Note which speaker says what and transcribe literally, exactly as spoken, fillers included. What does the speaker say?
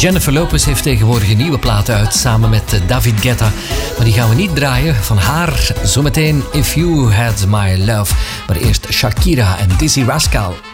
Speaker 1: Jennifer Lopez heeft tegenwoordig een nieuwe plaat uit samen met David Guetta. Maar die gaan we niet draaien. Van haar zometeen If You Had My Love. Maar eerst Shakira en Dizzy Rascal.